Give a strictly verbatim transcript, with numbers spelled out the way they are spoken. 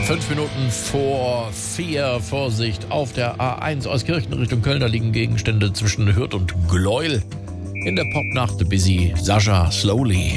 Fünf Minuten vor vier, Vorsicht, auf der A eins aus Kirchen Richtung Köln, da liegen Gegenstände zwischen Hürth und Gleuel. In der Popnacht The Busy, Sascha, Slowly.